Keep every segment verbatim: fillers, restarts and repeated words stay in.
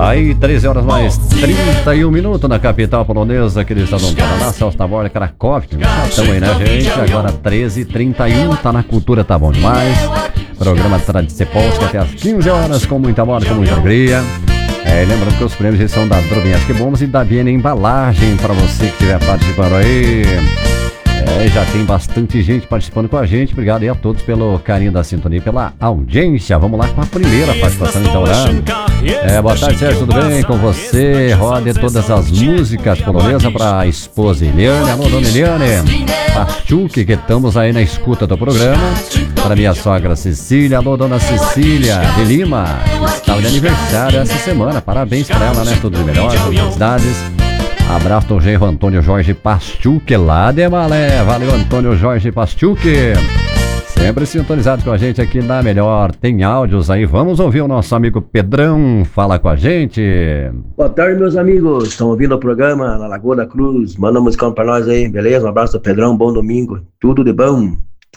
Aí, treze horas mais trinta e um minutos na capital polonesa, aqui do estado do Paraná, Celso Taborda, Cracóvia. Estamos aí, né, gente? Agora treze e trinta e um, tá na cultura, tá bom demais. Programa Tradição Polska até às quinze horas, com muita moda, com muita alegria. É, lembrando que os prêmios são da Drobinesque Bombas e da Biene Embalagem, para você que estiver participando aí. É, já tem bastante gente participando com a gente. Obrigado aí a todos pelo carinho da sintonia, pela audiência. Vamos lá com a primeira participação, então, né? É, boa tarde, Sérgio, tudo bem com você? Roda todas as músicas polonesas para a esposa Eliane. Alô, dona Eliane. Pachuque, que estamos aí na escuta do programa. Para minha sogra Cecília. Alô, dona Cecília de Lima, que estava de aniversário essa semana. Parabéns para ela, né? Tudo de melhor, felicidades. Abraço do genro Antônio Jorge Pastuque, lá de Malé. Valeu, Antônio Jorge Pastuque. Sempre sintonizado com a gente aqui na Melhor. Tem áudios aí, vamos ouvir o nosso amigo Pedrão. Fala com a gente. Boa tarde, meus amigos. Estão ouvindo o programa na Lagoa da Cruz. Manda um musicão pra nós aí, beleza? Um abraço, Pedrão. Bom domingo. Tudo de bom.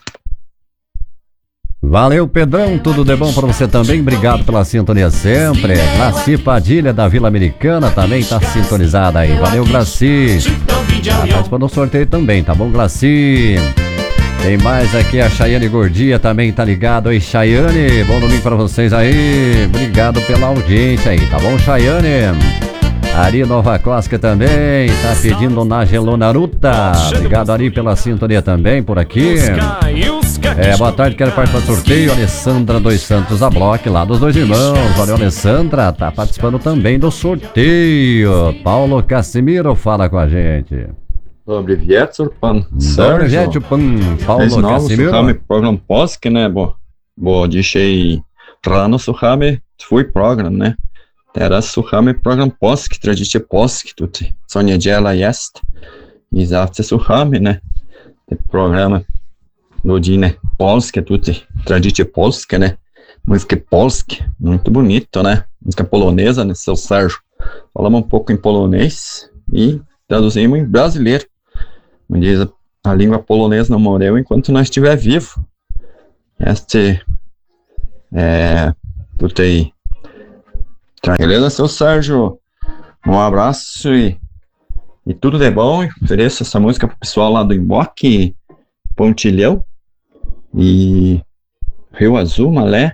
Valeu, Pedrão, tudo de bom para você também, obrigado pela sintonia sempre. Glaci Padilha da Vila Americana também tá sintonizada aí, valeu, Glaci. Ah, participando do sorteio também, tá bom, Glaci? Tem mais aqui, a Chayane Gordia também tá ligado aí, Chayane, bom domingo para vocês aí, obrigado pela audiência aí, tá bom, Chayane? Ari Nova Costa também tá pedindo Nagelo Naruta, obrigado, Ari, pela sintonia também por aqui. É, boa tarde, quero participar do sorteio. Alessandra dos Santos a Block, lá dos Dois Irmãos. Valeu, Alessandra, tá participando também do sorteio. Paulo Casimiro fala com a gente. Dobry wieczór, pan Dobry wieczór, pan Paulo Casimiro. Słuchamy program polski, ne, bo, bo dzisiaj rano słuchamy twój program, ne. Teraz słuchamy program polski, tradycje polskie tutaj. Co niedziela jest i zawsze słuchamy, ne, te programy. Rodine polskie tutaj, tradycje polskie, né? Música polskie, muito bonito, né? Música polonesa, né, seu Sérgio? Falamos um pouco em polonês e traduzimos em brasileiro. Como diz, a língua polonesa não morreu enquanto nós estiver vivo. Este é tudo aí. Beleza, seu Sérgio? Um abraço e, e tudo de bom. Ofereço essa música pro pessoal lá do Imboque, Pontilhão e Rio Azul, Malé,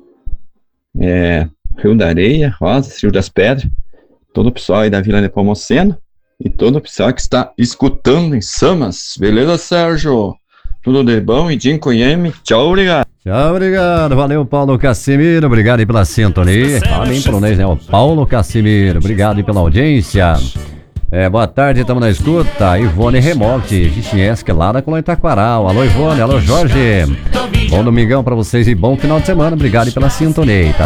é, Rio da Areia, Rosas, Rio das Pedras, todo o pessoal aí da Vila Nepomuceno e todo o pessoal que está escutando em Samas. Beleza, Sérgio? Tudo de bom e Jim Coyeme. Tchau, obrigado. Tchau, obrigado. Valeu, Paulo Casimiro. Obrigado aí pela sintonia. Fala bem polonês, né? O Paulo Casimiro. Obrigado aí pela audiência. É, boa tarde, estamos na escuta. Ivone Remote, Gichiesque, lá da Colônia Itaquaral. Alô, Ivone, alô, Jorge. Bom domingão pra vocês e bom final de semana. Obrigado pela sintonia, tá